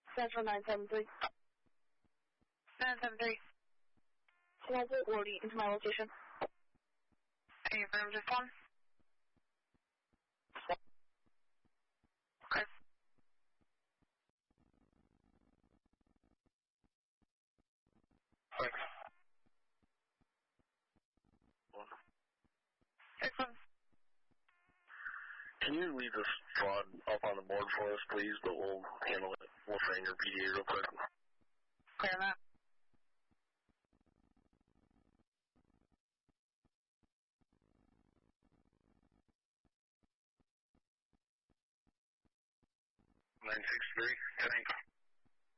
Central 973. 973. Global Orly into my location. Any affirmative one? Okay. Thanks. 6-1. Can you leave this fraud up on the board for us, please? But we'll handle it. We'll train your PDA real quick. Clear that. Nine 6-3. Thanks.